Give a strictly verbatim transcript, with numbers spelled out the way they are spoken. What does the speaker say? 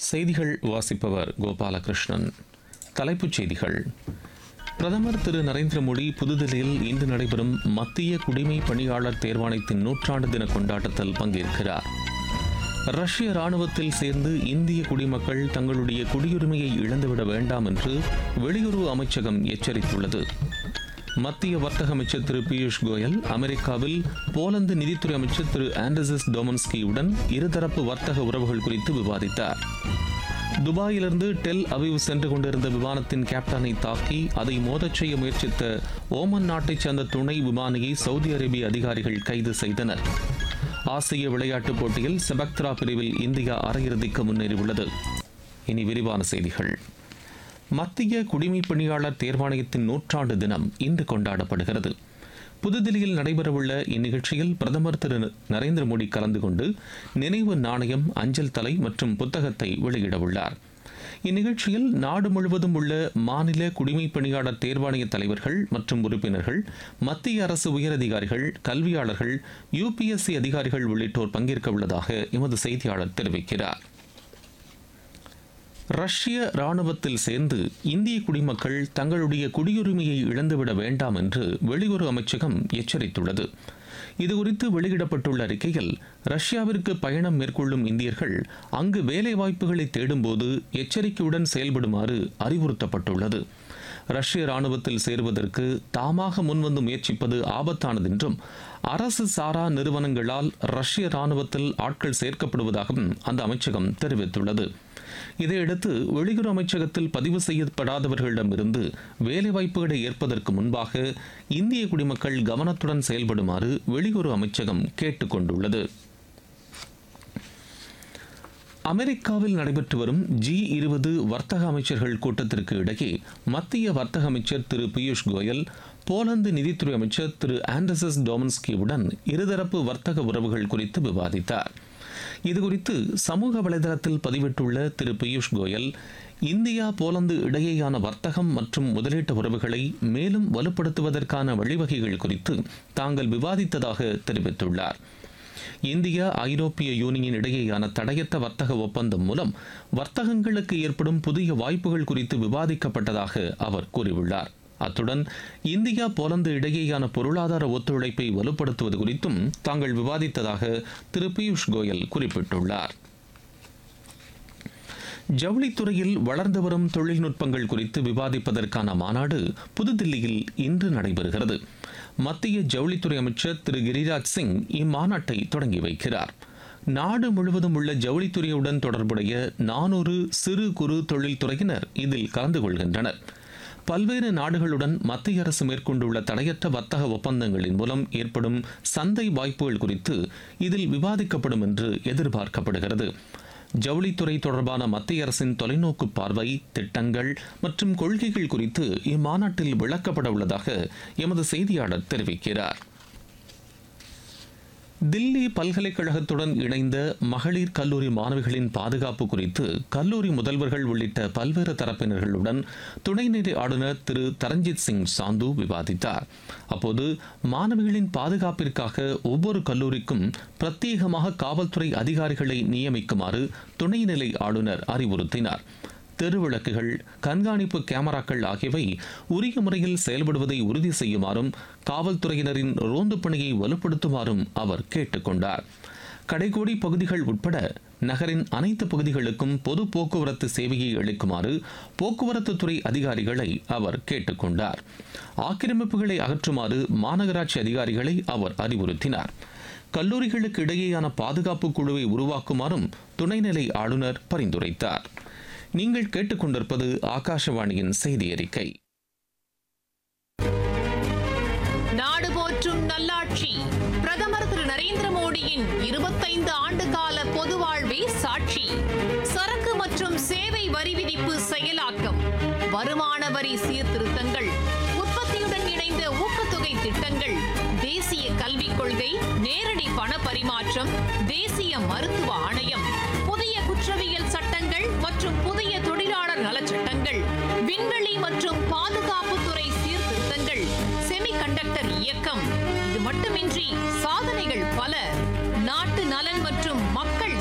செய்திகள் வாசிப்பவர் கோபாலகிருஷ்ணன். தலைப்புச் செய்திகள். பிரதமர் திரு நரேந்திர மோடி புதுதில்லியில் இன்று நடைபெறும் மத்திய குடிமை பணியாளர் தேர்வாணையத்தின் நூற்றாண்டு தின கொண்டாட்டத்தில் பங்கேற்கிறார். ரஷ்ய ராணுவத்தில் சேர்ந்து இந்திய குடிமக்கள் தங்களுடைய குடியுரிமையை இழந்துவிட வேண்டாம் என்று வெளியுறவு அமைச்சகம் எச்சரித்துள்ளது. மத்திய வர்த்தக அமைச்சர் திரு பியூஷ் கோயல் அமெரிக்காவில் போலந்து நிதித்துறை அமைச்சர் திரு ஆண்டர்சஸ் டோமன்ஸ்கியுடன் இருதரப்பு வர்த்தக உறவுகள் குறித்து விவாதித்தார். துபாயிலிருந்து டெல் அவிவ் சென்று கொண்டிருந்த விமானத்தின் கேப்டனை தாக்கி அதை மோதச் செய்ய முயற்சித்த ஓமன் நாட்டைச் சேர்ந்த துணை விமானியை சவுதி அரேபிய அதிகாரிகள் கைது செய்தனர். ஆசிய விளையாட்டுப் போட்டியில் செபக்த்ரா பிரிவில் இந்தியா அரையிறுதிக்கு முன்னேறியுள்ளது. இனி விரிவான செய்திகள். மத்திய குடிமைப் பணியாளர் தேர்வாணையத்தின் நூற்றாண்டு தினம் இன்று கொண்டாடப்படுகிறது. புதுதில்லியில் நடைபெறவுள்ள இந்நிகழ்ச்சியில் பிரதமர் திரு நரேந்திர மோடி கலந்து கொண்டு நினைவு நாணயம், அஞ்சல் தலை மற்றும் புத்தகத்தை வெளியிடவுள்ளார். இந்நிகழ்ச்சியில் நாடு முழுவதும் உள்ள மாநில குடிமைப் பணியாளர் தேர்வாணைய தலைவர்கள் மற்றும் உறுப்பினர்கள், மத்திய அரசு உயரதிகாரிகள், கல்வியாளர்கள், யுபிஎஸ்சி அதிகாரிகள் உள்ளிட்டோர் பங்கேற்க உள்ளதாக எமது செய்தியாளர் தெரிவிக்கிறார். ரஷ்ய ராணுவத்தில் சேர்ந்து இந்திய குடிமக்கள் தங்களுடைய குடியுரிமையை இழந்துவிட வேண்டாம் என்று வெளியுறவு அமைச்சகம் எச்சரித்துள்ளது. இதுகுறித்து வெளியிடப்பட்டுள்ள அறிக்கையில், ரஷ்யாவிற்கு பயணம் மேற்கொள்ளும் இந்தியர்கள் அங்கு வேலைவாய்ப்புகளை தேடும்போது எச்சரிக்கையுடன் செயல்படுமாறு அறிவுறுத்தப்பட்டுள்ளது. ரஷ்ய ராணுவத்தில் சேருவதற்கு தாமாக முன்வந்து முயற்சிப்பது ஆபத்தானது என்றும், அரசு சாரா நிறுவனங்களால் ரஷ்ய ராணுவத்தில் ஆட்கள் சேர்க்கப்படுவதாகவும் அந்த அமைச்சகம் தெரிவித்துள்ளது. இதையடுத்து வெளியுறவு அமைச்சகத்தில் பதிவு செய்யப்படாதவர்களிடமிருந்து வேலைவாய்ப்புகளை ஏற்பதற்கு முன்பாக இந்திய குடிமக்கள் கவனத்துடன் செயல்படுமாறு வெளியுறவு அமைச்சகம் கேட்டுக் கொண்டுள்ளது. அமெரிக்காவில் நடைபெற்று வரும் ஜி இருபது வர்த்தக அமைச்சர்கள் கூட்டத்திற்கு இடையே மத்திய வர்த்தக அமைச்சர் திரு பியூஷ் கோயல் போலந்து நிதித்துறை அமைச்சர் திரு ஆண்டர்சஸ் டோமன்ஸ்கியுடன் இருதரப்பு வர்த்தக உறவுகள் குறித்து விவாதித்தார். இதுகுறித்து சமூக வலைதளத்தில் பதிவிட்டுள்ள திரு பியூஷ் கோயல், இந்தியா போலந்து இடையேயான வர்த்தகம் மற்றும் முதலீட்டு உறவுகளை மேலும் வலுப்படுத்துவதற்கான வழிவகைகள் குறித்து தாங்கள் விவாதித்ததாக தெரிவித்துள்ளார். இந்தியா ஐரோப்பிய யூனியன் இடையேயான தடையற்ற வர்த்தக ஒப்பந்தம் மூலம் வர்த்தகங்களுக்கு ஏற்படும் புதிய வாய்ப்புகள் குறித்து விவாதிக்கப்பட்டதாக அவர் கூறியுள்ளார். அத்துடன் இந்தியா போலந்து இடையேயான பொருளாதார ஒத்துழைப்பை வலுப்படுத்துவது குறித்தும் தாங்கள் விவாதித்ததாக திரு பியூஷ் கோயல் குறிப்பிட்டுள்ளார். ஜவுளித்துறையில் வளர்ந்து வரும் தொழில்நுட்பங்கள் குறித்து விவாதிப்பதற்கான மாநாடு புதுதில்லியில் இன்று நடைபெறுகிறது. மத்திய ஜவுளித்துறை அமைச்சர் திரு கிரிராஜ் சிங் இம்மாநாட்டை தொடங்கி வைக்கிறார். நாடு முழுவதும் உள்ள ஜவுளித்துறையுடன் தொடர்புடைய நானூறு சிறு குறு தொழில்துறையினர் இதில் கலந்து கொள்கின்றனர். பல்வேறு நாடுகளுடன் மத்திய அரசு மேற்கொண்டுள்ள தடையற்ற வர்த்தக ஒப்பந்தங்களின் மூலம் ஏற்படும் சந்தை வாய்ப்புகள் குறித்து இதில் விவாதிக்கப்படும் என்று எதிர்பார்க்கப்படுகிறது. ஜவுளித்துறை தொடர்பான மத்திய அரசின் தொலைநோக்கு பார்வை, திட்டங்கள் மற்றும் கொள்கைகள் குறித்து இம்மாநாட்டில் விளக்கப்பட உள்ளதாக எமது செய்தியாளர் தெரிவிக்கிறார். தில்லி பல்கலைக்கழகத்துடன் இணைந்த மகளிர் கல்லூரி மாணவிகளின் பாதுகாப்பு குறித்து கல்லூரி முதல்வர்கள் உள்ளிட்ட பல்வேறு தரப்பினர்களுடன் துணைநிலை ஆளுநர் திரு தரஞ்சித் சிங் சாந்து விவாதித்தார். அப்போது மாணவிகளின் பாதுகாப்பிற்காக ஒவ்வொரு கல்லூரிக்கும் பிரத்யேகமாக காவல்துறை அதிகாரிகளை நியமிக்குமாறு துணைநிலை ஆளுநர் அறிவுறுத்தினார். தெருவிளக்குகள், கண்காணிப்பு கேமராக்கள் ஆகியவை உரிய முறையில் செயல்படுவதை உறுதி செய்யுமாறும் காவல்துறையினரின் ரோந்து பணியை வலுப்படுத்துமாறும் அவர் கேட்டுக்கொண்டார். கடைக்கோடி பகுதிகள் உட்பட நகரின் அனைத்து பகுதிகளுக்கும் பொது போக்குவரத்து சேவையை அளிக்குமாறு போக்குவரத்து துறை அதிகாரிகளை அவர் கேட்டுக்கொண்டார். ஆக்கிரமிப்புகளை அகற்றுமாறு மாநகராட்சி அதிகாரிகளை அவர் அறிவுறுத்தினார். கல்லூரிகளுக்கு இடையேயான பாதுகாப்பு குழுவை உருவாக்குமாறும் துணைநிலை ஆளுநர் பரிந்துரைத்தார். நீங்கள் கேட்டுக்கொண்டிருப்பது ஆகாஷவாணியின் செய்தி அறிக்கை. நாடு போற்றும் நல்லாட்சி பிரதமர் திரு நரேந்திர மோடியின் இருபத்தைந்து ஆண்டு கால பொது வாழ்வே சாட்சி. சரக்கு மற்றும் சேவை வரி விதிப்பு செயலாக்கம், வருமான வரி சீர்திருத்தங்கள், உற்பத்தியுடன் இணைந்த ஊக்கத்தொகை திட்டங்கள், தேசிய கல்விக் கொள்கை, நேரடி பண பரிமாற்றம், தேசிய மருத்துவ ஆணையம், புதிய குற்றவியல் சட்டங்கள் மற்றும் புதிய தொழிலாளர் நலச்சட்டங்கள், விண்வெளி மற்றும் பாதுகாப்புத்துறை சீர்திருத்தங்கள், செமிகண்டக்டர் இயக்கம், இது மட்டுமின்றி சாதனைகள் பல. நாட்டு நலன் மற்றும் மக்கள்